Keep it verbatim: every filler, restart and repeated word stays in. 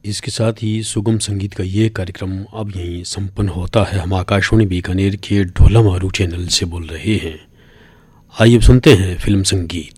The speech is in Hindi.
इसके साथ ही सुगम संगीत का ये कार्यक्रम अब यहीं संपन्न होता है। हम आकाशवाणी बीकानेर के ढोला मारू चैनल से बोल रहे हैं। आइए अब सुनते हैं फिल्म संगीत।